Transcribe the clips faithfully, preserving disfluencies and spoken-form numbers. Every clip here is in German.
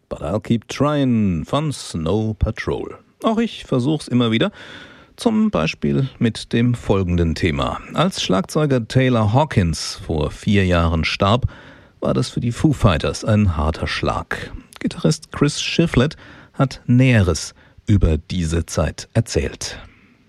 But I'll keep trying von Snow Patrol. Auch ich versuch's immer wieder. Zum Beispiel mit dem folgenden Thema. Als Schlagzeuger Taylor Hawkins vor vier Jahren starb, war das für die Foo Fighters ein harter Schlag. Gitarrist Chris Shiflett hat Näheres über diese Zeit erzählt.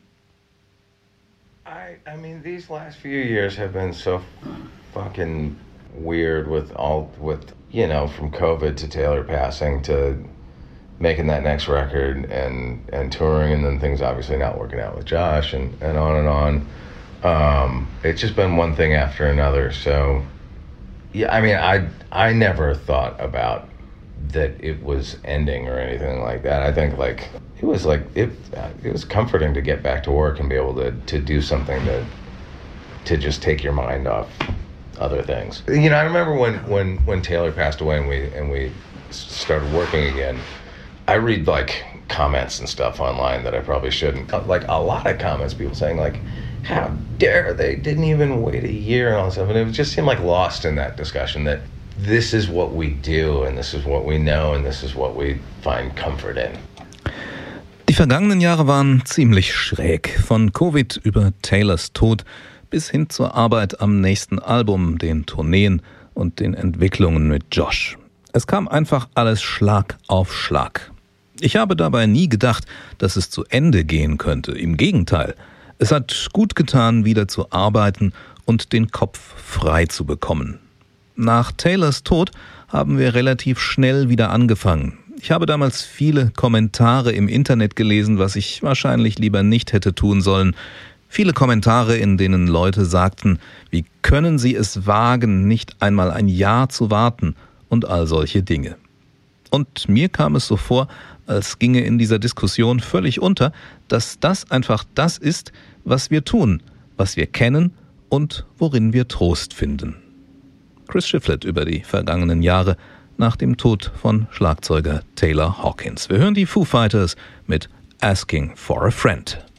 I, I mean, these last few years have been so fucking weird with all, with, you know, from COVID to Taylor passing to making that next record and, and touring, and then things obviously not working out with Josh and, and on and on. Um, it's just been one thing after another. So, yeah, I mean, I, I never thought about that it was ending or anything like that. I think like it was like it it was comforting to get back to work and be able to to do something to to just take your mind off other things. You know, I remember when when when Taylor passed away and we and we started working again, I read like comments and stuff online that I probably shouldn't. Like a lot of comments, people saying like, how dare they didn't even wait a year and all that stuff. And it just seemed like lost in that discussion that this is what we do and this is what we know and this is what we find comfort in. Die vergangenen Jahre waren ziemlich schräg. Von Covid über Taylors Tod bis hin zur Arbeit am nächsten Album, den Tourneen und den Entwicklungen mit Josh. Es kam einfach alles Schlag auf Schlag. Ich habe dabei nie gedacht, dass es zu Ende gehen könnte. Im Gegenteil. Es hat gut getan, wieder zu arbeiten und den Kopf frei zu bekommen. Nach Taylors Tod haben wir relativ schnell wieder angefangen. Ich habe damals viele Kommentare im Internet gelesen, was ich wahrscheinlich lieber nicht hätte tun sollen. Viele Kommentare, in denen Leute sagten, wie können sie es wagen, nicht einmal ein Jahr zu warten und all solche Dinge. Und mir kam es so vor, als ginge in dieser Diskussion völlig unter, dass das einfach das ist, was wir tun, was wir kennen und worin wir Trost finden. Chris Shiflett über die vergangenen Jahre nach dem Tod von Schlagzeuger Taylor Hawkins. Wir hören die Foo Fighters mit Asking for a Friend.